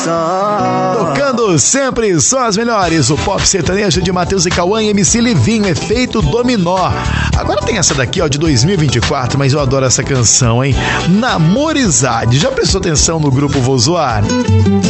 Tocando sempre só as melhores. O pop sertanejo de Matheus e Cauã e MC Livinho, Efeito Dominó. Agora tem essa daqui, ó, de 2024, mas eu adoro essa canção, hein? Namorizade. Já prestou atenção no grupo Vou Zoar?